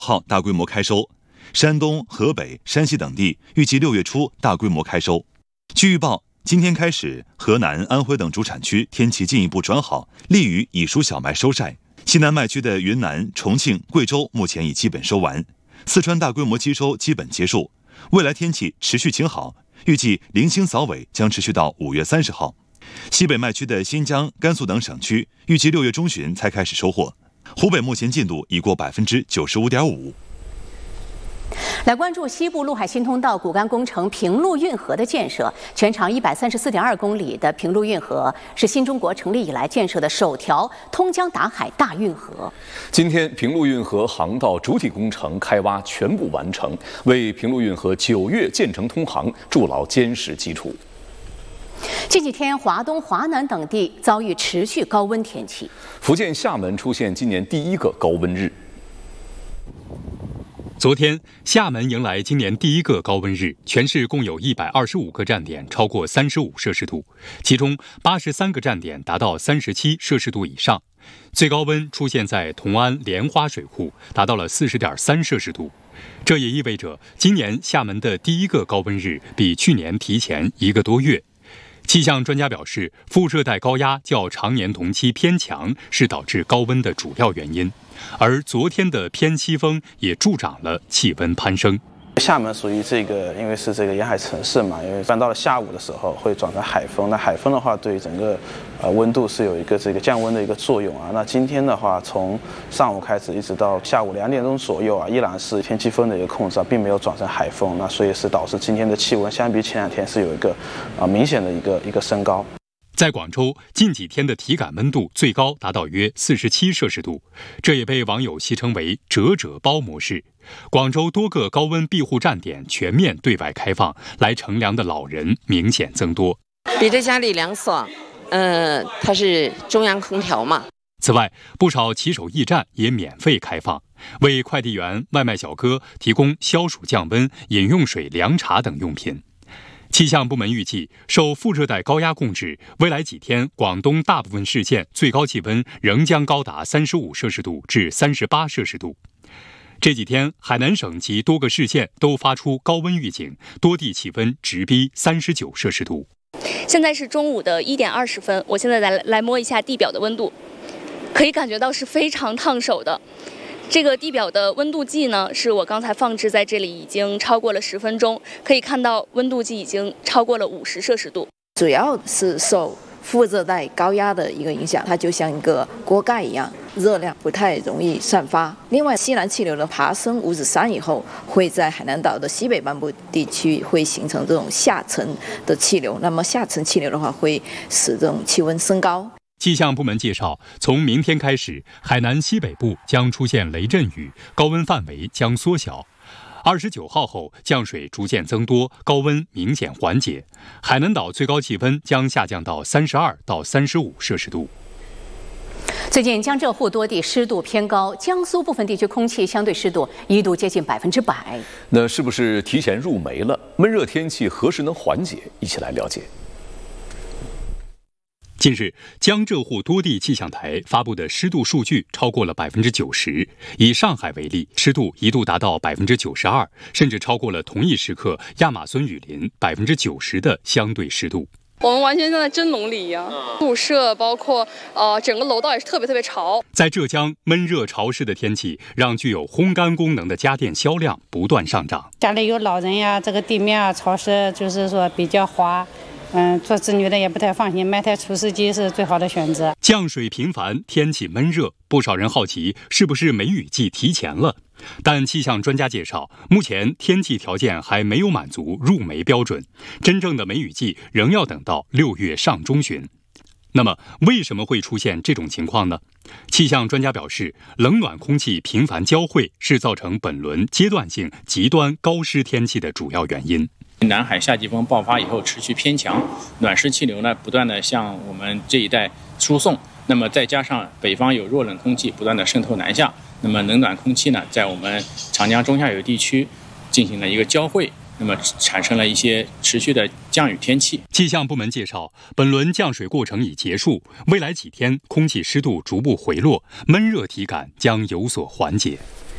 号大规模开收，山东、河北、山西等地预计6月初大规模开收。据预报，今天开始，河南、安徽等主产区天气进一步转好，利于已熟小麦收晒。西南麦区的云南、重庆、贵州目前已基本收完，四川大规模机收基本结束。未来天气持续晴好，预计零星扫尾将持续到5月30号。西北麦区的新疆、甘肃等省区预计6月中旬才开始收获。湖北目前进度已过95.5%。 来关注西部陆海新通道骨干工程平陆运河的建设，全长134.2公里的平陆运河是新中国成立以来建设的首条通江达海大运河。 今天，平陆运河航道主体工程开挖全部完成，为平陆运河9月建成通航筑牢坚实基础。 近几天，华东、华南等地遭遇持续高温天气。 福建厦门出现今年第1个高温日。 昨天，厦门迎来今年第1个高温日，全市共有125个站点超过35摄氏度，其中83个站点达到37摄氏度以上，最高温出现在同安莲花水库，达到了40.3摄氏度。这也意味着今年厦门的第1个高温日比去年提前1个多月。气象专家表示，副热带高压较常年同期偏强是导致高温的主要原因，而昨天的偏西风也助长了气温攀升。 厦门属于因为是沿海城市嘛，因为到了下午的时候会转成海风，那海风的话对整个温度是有一个降温的一个作用啊。那今天的话，从上午开始一直到下午2点钟左右啊，依然是偏西风的一个控制啊，并没有转成海风，那所以是导致今天的气温相比前2天是有一个明显的一个升高。 在广州，近几天的体感温度最高达到约47摄氏度，这也被网友戏称为“折折包模式”。广州多个高温庇护站点全面对外开放，来乘凉的老人明显增多。 比在家里凉爽，它是中央空调嘛。 此外，不少骑手驿站也免费开放，为快递员、外卖小哥提供消暑降温、饮用水、凉茶等用品。气象部门预计，受副热带高压控制，未来几天广东大部分市县最高气温仍将高达35摄氏度至38摄氏度。这几天，海南省及多个市县都发出高温预警，多地气温直逼39摄氏度。 现在是中午的1点20分，我现在来摸一下地表的温度，可以感觉到是非常烫手的。这个地表的温度计呢，是我刚才放置在这里，已经超过了10分钟，可以看到温度计已经超过了50摄氏度。 主要是受副热带高压的一个影响，它就像一个锅盖一样，热量不太容易散发。另外，西南气流的爬升五指山以后，会在海南岛的西北半部地区会形成这种下沉的气流，那么下沉气流的话，会使这种气温升高。 气象部门介绍，从明天开始，海南西北部将出现雷阵雨，高温范围将缩小。29号后，降水逐渐增多，高温明显缓解，海南岛最高气温将下降到32到35摄氏度。 最近，江浙沪多地湿度偏高，江苏部分地区空气相对湿度一度接近100%。 那是不是提前入梅了？闷热天气何时能缓解？一起来了解。 近日，江浙沪多地气象台发布的湿度数据超过了90%。以上海为例，湿度一度达到92%，甚至超过了同一时刻亚马孙雨林90%的相对湿度。 我们完全像在蒸笼里一样，宿舍包括整个楼道也是特别潮。 在浙江，闷热潮湿的天气让具有烘干功能的家电销量不断上涨。 家里有老人呀，这个地面啊潮湿，就是说比较滑。做子女的也不太放心，买台除湿机是最好的选择。 降水频繁，天气闷热，不少人好奇是不是梅雨季提前了。但气象专家介绍，目前天气条件还没有满足入梅标准，真正的梅雨季仍要等到6月上中旬。那么，为什么会出现这种情况呢？气象专家表示，冷暖空气频繁交汇是造成本轮阶段性极端高湿天气的主要原因。 南海夏季风爆发以后持续偏强，暖湿气流呢不断的向我们这一带输送，那么再加上北方有弱冷空气不断的渗透南下，那么冷暖空气呢在我们长江中下游地区进行了一个交汇，那么产生了一些持续的降雨天气。 气象部门介绍，本轮降水过程已结束，未来几天空气湿度逐步回落，闷热体感将有所缓解。